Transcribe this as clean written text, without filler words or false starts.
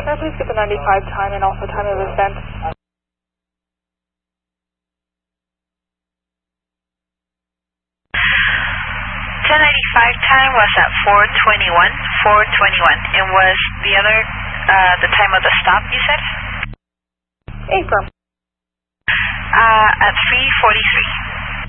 Can I please get the 95 time and also time of ascent? 1095 time was at 4:21, and was the other, the time of the stop, you said? Affirm. At 3:43.